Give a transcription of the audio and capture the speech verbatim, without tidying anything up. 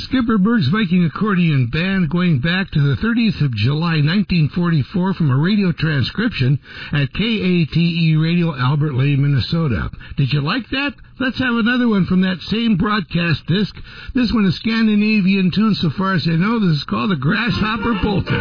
Skipper Berg's Viking Accordion Band, going back to the thirtieth of July, nineteen forty-four, from a radio transcription at K A T E Radio, Albert Lea, Minnesota. Did you like that? Let's have another one from that same broadcast disc. This one is Scandinavian tune so far as I know. This is called the Grasshopper Polka.